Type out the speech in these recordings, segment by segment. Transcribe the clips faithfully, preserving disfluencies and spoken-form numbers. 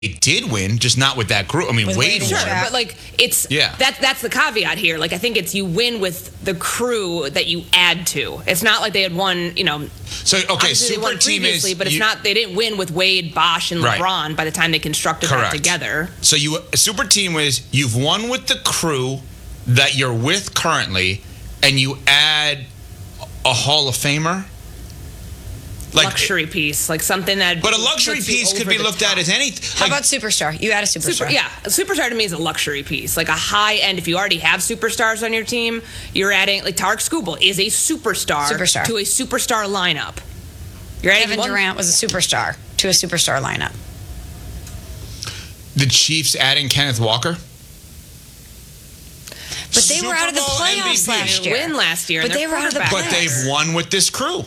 did win, just not with that group. I mean, With Wade Wade won. and Sure, but like it's Yeah. that that's the caveat here. Like I think it's you win with the crew that you add to. It's not like they had won, you know. So okay, obviously they super won team previously, is. but it's you- not. They didn't win with Wade, Bosch, and Right. LeBron by the time they constructed Correct. that together. So you a super team is you've won with the crew that you're with currently, and you add a Hall of Famer. Like, Luxury piece, like something that. but a luxury puts you piece could over be the looked top. at as anything. How about superstar? You add a superstar. Super, yeah, a superstar to me is a luxury piece, like a high end. If you already have superstars on your team, you're adding like Tarek Skubal is a superstar, Superstar. to a superstar lineup. You're adding Kevin one- Durant was a superstar to a superstar lineup. the Chiefs adding Kenneth Walker. But they were out of the Super Bowl playoffs M V P. last They year. win last year, But and they their were out of the quarterback- But they've won with this crew.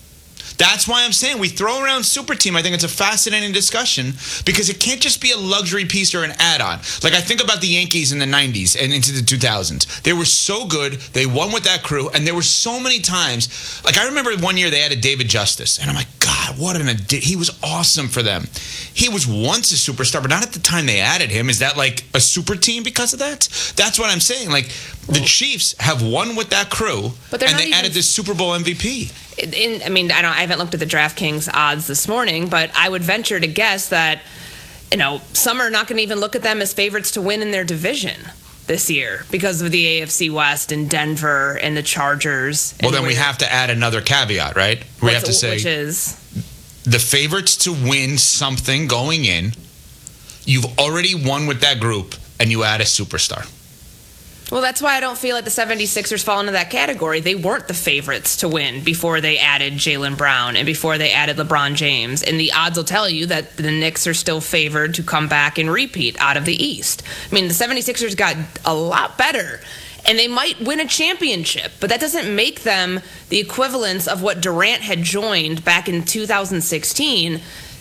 That's why I'm saying we throw around super team. I think it's a fascinating discussion because it can't just be a luxury piece or an add-on. Like I think about the Yankees in the nineties and into the two thousands. They were so good. They won with that crew, and there were so many times. Like I remember one year they added David Justice, and I'm like, God, what an addi- he was awesome for them. He was once a superstar, but not at the time they added him. Is that like a super team because of that? That's what I'm saying. Like the Chiefs have won with that crew, But they're and not they even- added this Super Bowl M V P. in, I mean, I don't. I haven't looked at the DraftKings odds this morning, but I would venture to guess that, you know, some are not going to even look at them as favorites to win in their division this year because of the A F C West and Denver and the Chargers. Well, and then we where- have to add another caveat, right? We have to what's- say which is the favorites to win something going in. You've already won with that group, and you add a superstar. well, that's why I don't feel like the 76ers fall into that category. They weren't the favorites to win before they added Jaylen Brown and before they added LeBron James. And the odds will tell you that the Knicks are still favored to come back and repeat out of the East. I mean, the 76ers got a lot better. And they might win a championship, but that doesn't make them the equivalence of what Durant had joined back in two thousand sixteen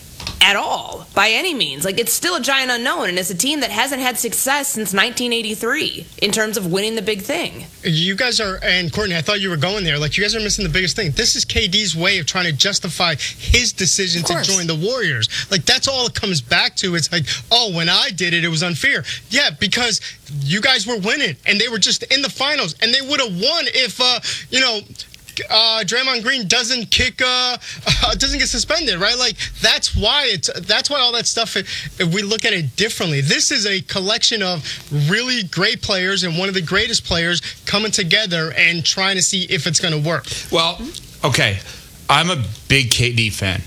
at all, by any means. Like, it's still a giant unknown, and it's a team that hasn't had success since nineteen eighty-three in terms of winning the big thing. You guys are, and Courtney, I thought you were going there. Like, you guys are missing the biggest thing. This is K D's way of trying to justify his decision Of to course. join the Warriors. Like, that's all it comes back to. It's like, oh, when I did it, it was unfair. Yeah, because you guys were winning, and they were just in the finals, and they would have won if, uh, you know, uh, Draymond Green doesn't kick, uh, uh, doesn't get suspended, right? Like, that's why it's, that's why all that stuff, if we look at it differently. This is a collection of really great players and one of the greatest players coming together and trying to see if it's going to work. Well, okay, I'm a big K D fan.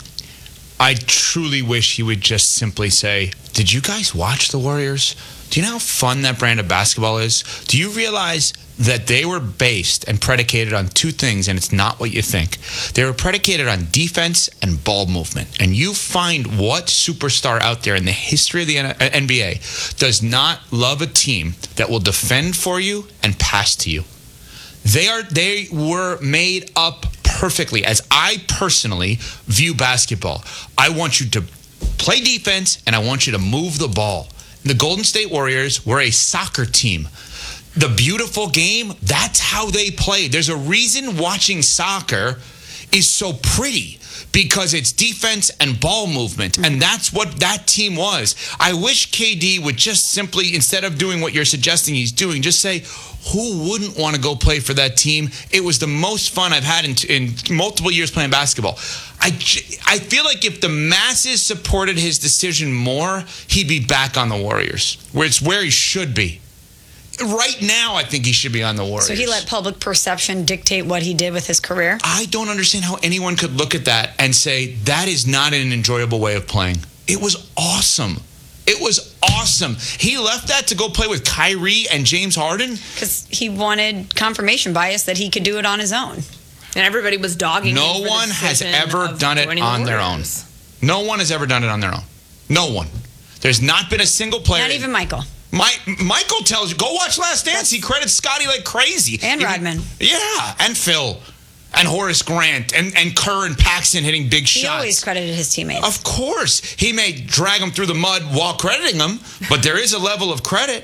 I truly wish he would just simply say, did you guys watch the Warriors? Do you know how fun that brand of basketball is? Do you realize that they were based and predicated on two things, and it's not what you think? They were predicated on defense and ball movement. And you find what superstar out there in the history of the N B A does not love a team that will defend for you and pass to you. They are they were made up perfectly. As I personally view basketball, I want you to play defense and I want you to move the ball. The Golden State Warriors were a soccer team. The beautiful game, that's how they played. There's a reason watching soccer is so pretty, because it's defense and ball movement, and that's what that team was. I wish K D would just simply, instead of doing what you're suggesting he's doing, just say, who wouldn't want to go play for that team? It was the most fun I've had in, in multiple years playing basketball. I, I feel like if the masses supported his decision more, he'd be back on the Warriors, where it's where he should be. Right now, I think he should be on the Warriors. So he let public perception dictate what he did with his career? I don't understand how anyone could look at that and say that is not an enjoyable way of playing. It was awesome. It was awesome. He left that to go play with Kyrie and James Harden. Because he wanted confirmation bias that he could do it on his own. And everybody was dogging him No for the one has decision ever of done it joining the on their own. Warriors. No one has ever done it on their own. No one. There's not been a single player. Not even Michael. My, Michael tells you, go watch Last Dance. He credits Scotty like crazy. And Even- Rodman. Yeah, and Phil. And Horace Grant. And, and Kerr and Paxson hitting big He shots. always credited his teammates. Of course. He may drag them through the mud while crediting them, but there is a level of credit.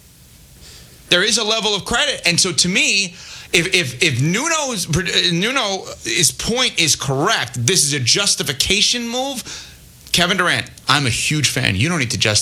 There is a level of credit. And so to me, if if if Nuno's Nuno's point is correct, this is a justification move. Kevin Durant, I'm a huge fan. You don't need to justify